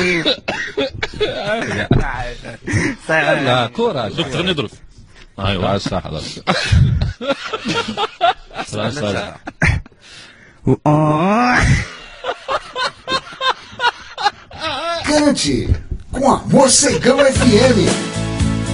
لا كوراج دكتور ندرس. ايوه صح صح. Cante com Amor Cegão FM.